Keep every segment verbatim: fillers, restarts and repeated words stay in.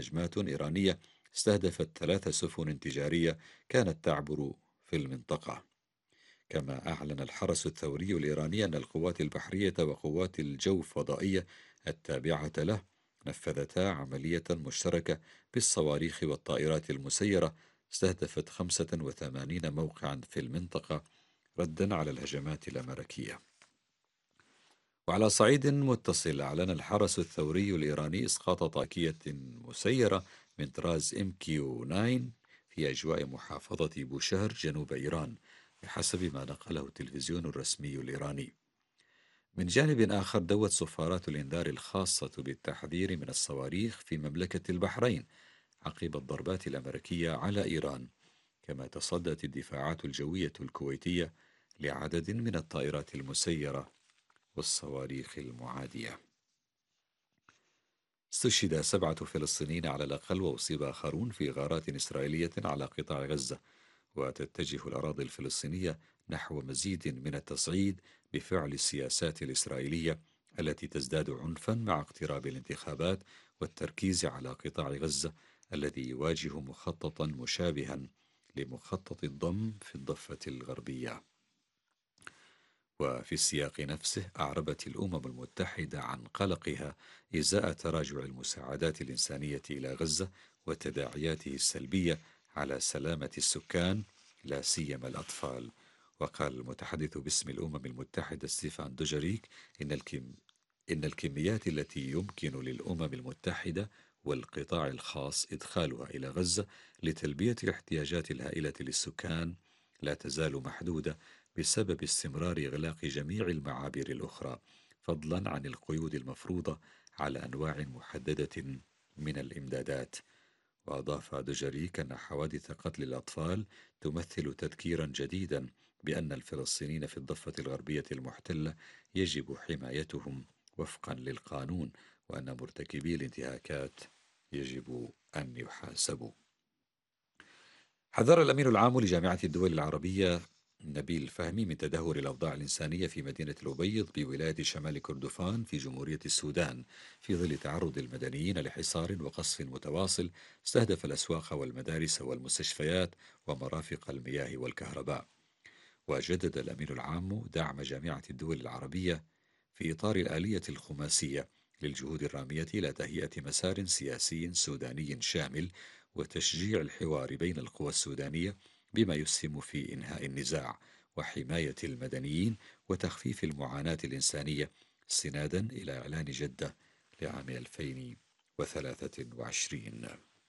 هجمات إيرانية استهدفت ثلاث سفن تجارية كانت تعبر في المنطقة. كما أعلن الحرس الثوري الإيراني أن القوات البحرية وقوات الجو الفضائية التابعة له نفذتا عملية مشتركة بالصواريخ والطائرات المسيرة استهدفت خمسة وثمانين موقعا في المنطقة ردا على الهجمات الأمريكية. وعلى صعيد متصل، أعلن الحرس الثوري الإيراني إسقاط طاكية مسيرة من طراز إم كيو تسعة في أجواء محافظة بوشهر جنوب إيران، بحسب ما نقله التلفزيون الرسمي الإيراني. من جانب آخر، دوت صفارات الإنذار الخاصة بالتحذير من الصواريخ في مملكة البحرين عقب الضربات الأمريكية على إيران. كما تصدت الدفاعات الجوية الكويتية لعدد من الطائرات المسيرة والصواريخ المعادية. استشهد سبعة فلسطينيين على الأقل وأصيب آخرون في غارات إسرائيلية على قطاع غزة، وتتجه الأراضي الفلسطينية نحو مزيد من التصعيد بفعل السياسات الإسرائيلية التي تزداد عنفا مع اقتراب الانتخابات والتركيز على قطاع غزة الذي يواجه مخططا مشابها لمخطط الضم في الضفة الغربية. وفي السياق نفسه، أعربت الأمم المتحدة عن قلقها إزاء تراجع المساعدات الإنسانية إلى غزة وتداعياته السلبية على سلامة السكان لا سيما الأطفال. وقال المتحدث باسم الأمم المتحدة ستيفان دوجاريك إن الكم إن الكميات التي يمكن للأمم المتحدة والقطاع الخاص إدخالها إلى غزة لتلبية الاحتياجات الهائلة للسكان لا تزال محدودة بسبب استمرار إغلاق جميع المعابر الأخرى، فضلا عن القيود المفروضة على أنواع محددة من الإمدادات. وأضاف دوجاريك أن حوادث قتل الأطفال تمثل تذكيرا جديدا بأن الفلسطينيين في الضفة الغربية المحتلة يجب حمايتهم وفقا للقانون، وأن مرتكبي الانتهاكات يجب أن يحاسبوا. حذر الأمين العام لجامعة الدول العربية نبيل فهمي من تدهور الأوضاع الإنسانية في مدينة الأبيض بولاية شمال كردفان في جمهورية السودان، في ظل تعرض المدنيين لحصار وقصف متواصل استهدف الأسواق والمدارس والمستشفيات ومرافق المياه والكهرباء. وجدد الأمين العام دعم جامعة الدول العربية في إطار الآلية الخماسية للجهود الرامية إلى تهيئة مسار سياسي سوداني شامل وتشجيع الحوار بين القوى السودانية بما يسهم في إنهاء النزاع وحماية المدنيين وتخفيف المعاناة الإنسانية، استنادا إلى إعلان جدة لعام ألفين وثلاثة وعشرين.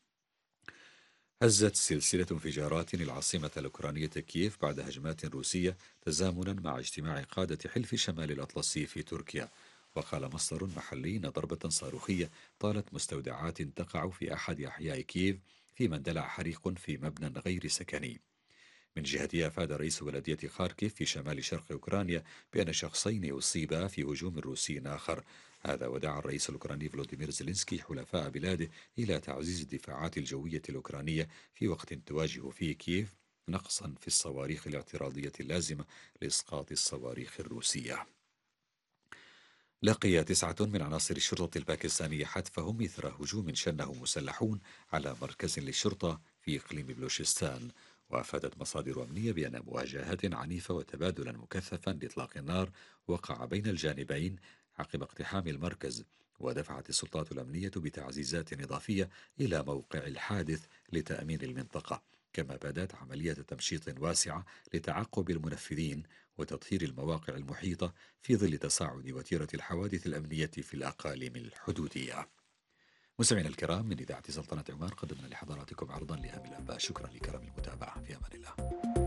هزت سلسلة انفجارات العاصمة الأوكرانية كييف بعد هجمات روسية تزامنا مع اجتماع قادة حلف شمال الأطلسي في تركيا. وقال مصدر محلي إن ضربة صاروخية طالت مستودعات تقع في أحد أحياء كييف فيما اندلع حريق في مبنى غير سكني. من جهتها، أفاد رئيس بلدية خاركيف في شمال شرق أوكرانيا بأن شخصين أصيبا في هجوم روسي آخر. هذا ودعا الرئيس الأوكراني فلوديمير زيلينسكي حلفاء بلاده إلى تعزيز الدفاعات الجوية الأوكرانية في وقت تواجه فيه كييف نقصا في الصواريخ الاعتراضية اللازمة لإسقاط الصواريخ الروسية. لقي تسعة من عناصر الشرطة الباكستانية حتفهم إثر هجوم شنه مسلحون على مركز للشرطة في إقليم بلوشستان. وأفادت مصادر أمنية بأن مواجهات عنيفة وتبادلا مكثفا لإطلاق النار وقع بين الجانبين عقب اقتحام المركز. ودفعت السلطات الأمنية بتعزيزات إضافية إلى موقع الحادث لتأمين المنطقة، كما بدأت عملية تمشيط واسعة لتعقب المنفذين وتطهير المواقع المحيطة في ظل تصاعد وتيرة الحوادث الأمنية في الأقاليم الحدودية. مستمعينا الكرام، من إذاعة سلطنة عمان قدمنا لحضراتكم عرضا لأهم الأنباء. شكرا لكرم المتابعة، في أمان الله.